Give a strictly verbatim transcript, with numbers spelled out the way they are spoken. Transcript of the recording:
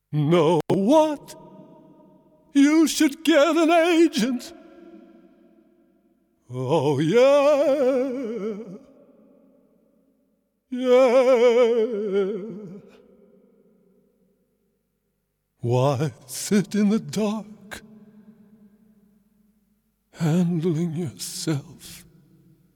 Know what? You should get an agent. Oh, yeah. Yeah. Why sit in the dark, handling yourself